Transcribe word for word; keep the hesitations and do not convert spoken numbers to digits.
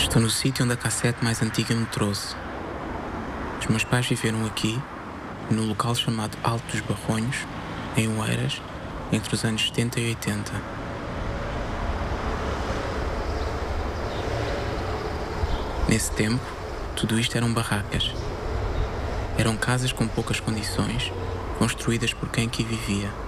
Estou no sítio onde a cassete mais antiga me trouxe. Os meus pais viveram aqui, no local chamado Alto dos Barronhos, em Oeiras, entre os anos setenta e oitenta. Nesse tempo, tudo isto eram barracas. Eram casas com poucas condições, construídas por quem aqui vivia.